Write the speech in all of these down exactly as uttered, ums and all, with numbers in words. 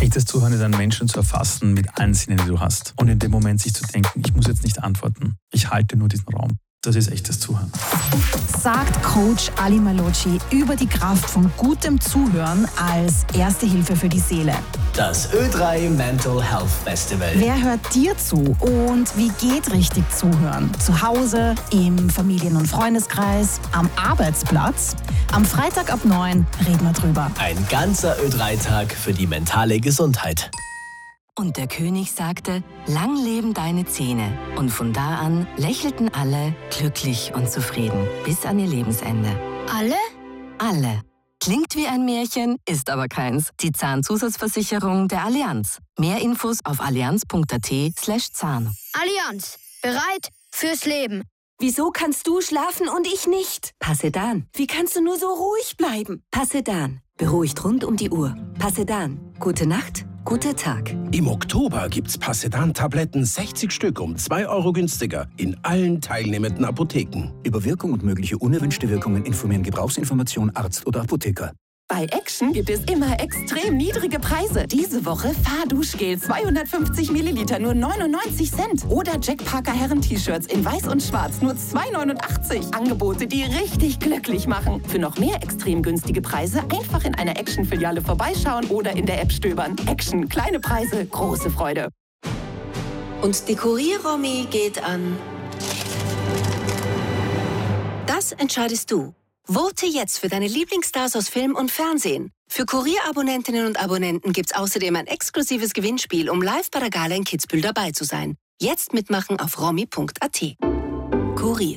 Echtes Zuhören ist, einen Menschen zu erfassen mit allen Sinnen, die du hast. Und in dem Moment sich zu denken, ich muss jetzt nicht antworten. Ich halte nur diesen Raum. Das ist echtes Zuhören. Sagt Coach Ali Malocci über die Kraft von gutem Zuhören als erste Hilfe für die Seele. Das Ö drei Mental Health Festival. Wer hört dir zu und wie geht richtig Zuhören? Zu Hause, im Familien- und Freundeskreis, am Arbeitsplatz? Am Freitag ab neun reden wir drüber. Ein ganzer Ö drei Tag für die mentale Gesundheit. Und der König sagte, lang leben deine Zähne. Und von da an lächelten alle glücklich und zufrieden bis an ihr Lebensende. Alle? Alle. Klingt wie ein Märchen, ist aber keins. Die Zahnzusatzversicherung der Allianz. Mehr Infos auf allianz.at slash Zahn. Allianz. Bereit fürs Leben. Wieso kannst du schlafen und ich nicht? Passedan. Wie kannst du nur so ruhig bleiben? Passedan. Beruhigt rund um die Uhr. Passedan. Gute Nacht, guter Tag. Im Oktober gibt's Passedan-Tabletten sechzig Stück um zwei Euro günstiger in allen teilnehmenden Apotheken. Über Wirkung und mögliche unerwünschte Wirkungen informieren Gebrauchsinformation Arzt oder Apotheker. Bei Action gibt es immer extrem niedrige Preise. Diese Woche Fahrduschgel zweihundertfünfzig Milliliter nur neunundneunzig Cent. Oder Jack Parker Herren-T-Shirts in weiß und schwarz nur zwei neunundachtzig. Angebote, die richtig glücklich machen. Für noch mehr extrem günstige Preise einfach in einer Action-Filiale vorbeischauen oder in der App stöbern. Action, kleine Preise, große Freude. Und die Kurier-Romy geht an... Das entscheidest du. Vote jetzt für deine Lieblingsstars aus Film und Fernsehen. Für Kurier-Abonnentinnen und Abonnenten gibt's außerdem ein exklusives Gewinnspiel, um live bei der Gala in Kitzbühel dabei zu sein. Jetzt mitmachen auf romy punkt a t. Kurier.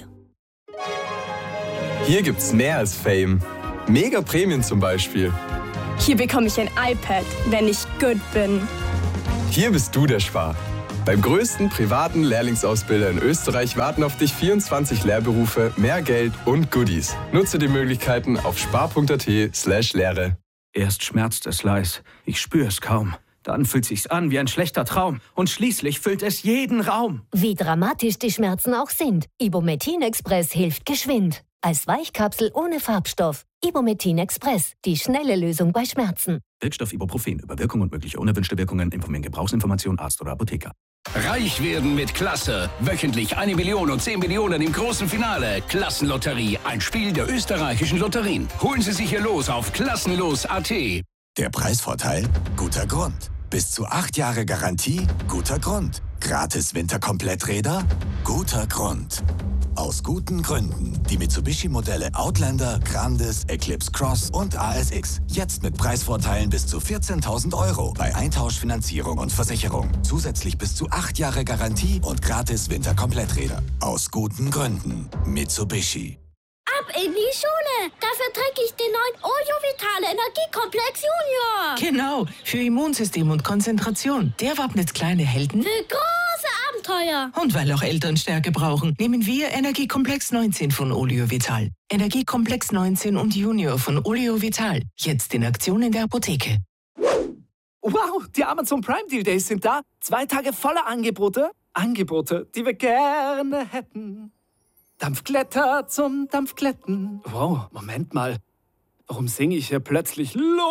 Hier gibt's mehr als Fame. Mega Prämien zum Beispiel. Hier bekomme ich ein iPad, wenn ich gut bin. Hier bist du der Spar. Beim größten privaten Lehrlingsausbilder in Österreich warten auf dich vierundzwanzig Lehrberufe, mehr Geld und Goodies. Nutze die Möglichkeiten auf spar.at slash Lehre. Erst schmerzt es leis, ich spüre es kaum. Dann fühlt sich's an wie ein schlechter Traum. Und schließlich füllt es jeden Raum. Wie dramatisch die Schmerzen auch sind, Ibumetin Express hilft geschwind. Als Weichkapsel ohne Farbstoff. Ibumetin Express, die schnelle Lösung bei Schmerzen. Wirkstoff Ibuprofen. Über Wirkung und mögliche unerwünschte Wirkungen informieren Gebrauchsinformation Arzt oder Apotheker. Reich werden mit Klasse. Wöchentlich eine Million und zehn Millionen im großen Finale. Klassenlotterie, ein Spiel der österreichischen Lotterien. Holen Sie sich hier los auf klassenlos punkt a t. Der Preisvorteil? Guter Grund. Bis zu acht Jahre Garantie? Guter Grund. Gratis Winterkompletträder? Guter Grund. Aus guten Gründen. Die Mitsubishi-Modelle Outlander, Grandis, Eclipse Cross und A S X. Jetzt mit Preisvorteilen bis zu vierzehntausend Euro bei Eintauschfinanzierung und Versicherung. Zusätzlich bis zu acht Jahre Garantie und gratis Winterkompletträder. Aus guten Gründen. Mitsubishi. Ab in die Schule! Dafür trinke ich den neuen Oleo Vitale Energiekomplex Junior! Genau, für Immunsystem und Konzentration. Der wappnet kleine Helden für große Abenteuer! Und weil auch Eltern Stärke brauchen, nehmen wir Energiekomplex neunzehn von Oleo Vital. Energiekomplex neunzehn und Junior von Oleo Vital. Jetzt in Aktion in der Apotheke. Wow, die Amazon Prime Deal Days sind da. Zwei Tage voller Angebote. Angebote, die wir gerne hätten. Dampfkletter zum Dampfkletten. Wow, Moment mal. Warum singe ich hier plötzlich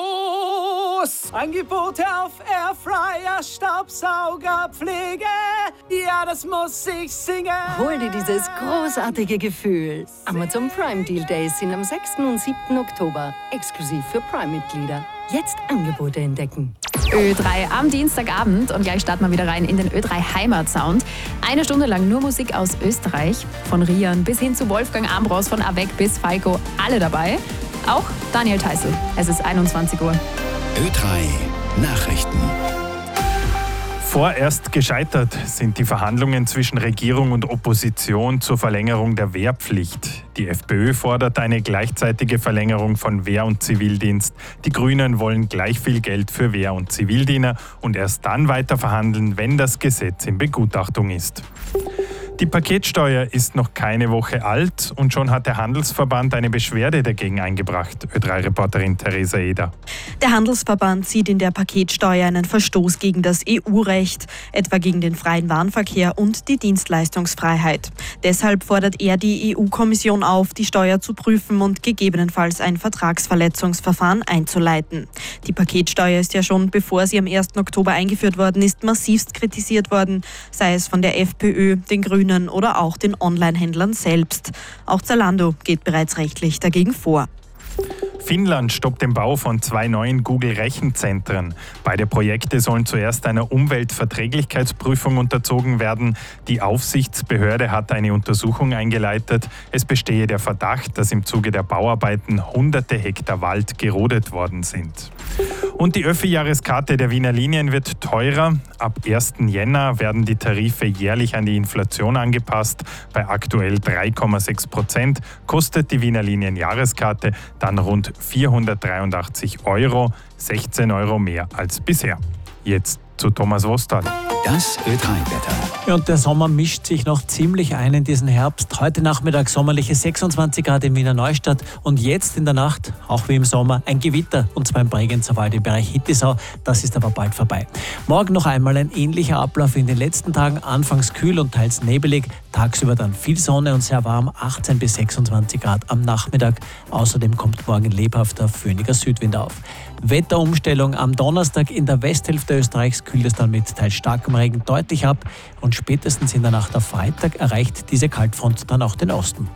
los? Angebote auf Airfryer, Staubsauger, Pflege. Ja, das muss ich singen. Hol dir dieses großartige Gefühl. Amazon Prime Deal Days sind am sechsten und siebten Oktober. Exklusiv für Prime-Mitglieder. Jetzt Angebote entdecken. Ö drei am Dienstagabend und gleich starten wir wieder rein in den Ö drei Heimatsound. Eine Stunde lang nur Musik aus Österreich. Von Rian bis hin zu Wolfgang Ambros, von Avec bis Falco, alle dabei. Auch Daniel Theißl. Es ist einundzwanzig Uhr. Ö drei Nachrichten. Vorerst gescheitert sind die Verhandlungen zwischen Regierung und Opposition zur Verlängerung der Wehrpflicht. Die FPÖ fordert eine gleichzeitige Verlängerung von Wehr- und Zivildienst. Die Grünen wollen gleich viel Geld für Wehr- und Zivildiener und erst dann weiter verhandeln, wenn das Gesetz in Begutachtung ist. Die Paketsteuer ist noch keine Woche alt und schon hat der Handelsverband eine Beschwerde dagegen eingebracht. Ö drei Reporterin Theresa Eder. Der Handelsverband sieht in der Paketsteuer einen Verstoß gegen das E U-Recht, etwa gegen den freien Warenverkehr und die Dienstleistungsfreiheit. Deshalb fordert er die E U-Kommission auf, die Steuer zu prüfen und gegebenenfalls ein Vertragsverletzungsverfahren einzuleiten. Die Paketsteuer ist ja schon, bevor sie am ersten Oktober eingeführt worden ist, massivst kritisiert worden, sei es von der FPÖ, den Grünen oder auch den Online-Händlern selbst. Auch Zalando geht bereits rechtlich dagegen vor. Finnland stoppt den Bau von zwei neuen Google-Rechenzentren. Beide Projekte sollen zuerst einer Umweltverträglichkeitsprüfung unterzogen werden. Die Aufsichtsbehörde hat eine Untersuchung eingeleitet. Es bestehe der Verdacht, dass im Zuge der Bauarbeiten hunderte Hektar Wald gerodet worden sind. Und die Öffi-Jahreskarte der Wiener Linien wird teurer. Ab ersten Jänner werden die Tarife jährlich an die Inflation angepasst. Bei aktuell drei Komma sechs Prozent kostet die Wiener Linien Jahreskarte dann rund vierhundertdreiundachtzig Euro, sechzehn Euro mehr als bisher. Jetzt zu Thomas Wostal. Das Ö drei Wetter. Ja, und der Sommer mischt sich noch ziemlich ein in diesen Herbst. Heute Nachmittag sommerliche sechsundzwanzig Grad in Wiener Neustadt und jetzt in der Nacht, auch wie im Sommer, ein Gewitter und zwar im Bregenzer Wald im Bereich Hittisau. Das ist aber bald vorbei. Morgen noch einmal ein ähnlicher Ablauf in den letzten Tagen. Anfangs kühl und teils nebelig, tagsüber dann viel Sonne und sehr warm, achtzehn bis sechsundzwanzig Grad am Nachmittag. Außerdem kommt morgen lebhafter föhniger Südwind auf. Wetterumstellung am Donnerstag in der Westhälfte Österreichs kühlt es dann mit teils starkem Regen deutlich ab und spätestens in der Nacht auf Freitag erreicht diese Kaltfront dann auch den Osten.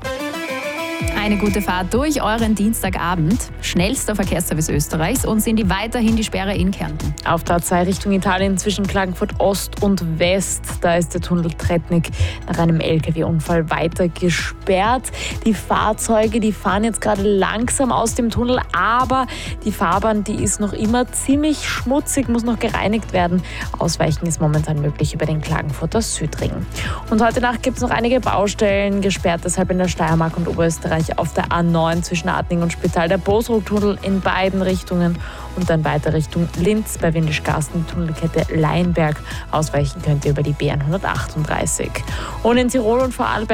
Eine gute Fahrt durch euren Dienstagabend. Schnellster Verkehrsservice Österreichs und sind die weiterhin die Sperre in Kärnten. Auf der A zwei Richtung Italien zwischen Klagenfurt Ost und West. Da ist der Tunnel Tretnik nach einem L K W-Unfall weiter gesperrt. Die Fahrzeuge, die fahren jetzt gerade langsam aus dem Tunnel, aber die Fahrbahn, die ist noch immer ziemlich schmutzig, muss noch gereinigt werden. Ausweichen ist momentan möglich über den Klagenfurter Südring. Und heute Nacht gibt es noch einige Baustellen, gesperrt deshalb in der Steiermark und Oberösterreich auf der A neun zwischen Adning und Spital, der Bosruck-Tunnel in beiden Richtungen und dann weiter Richtung Linz bei Windischgarsten, Tunnelkette Leinberg. Ausweichen könnt ihr über die B hundertachtunddreißig. Und in Tirol und Vorarlberg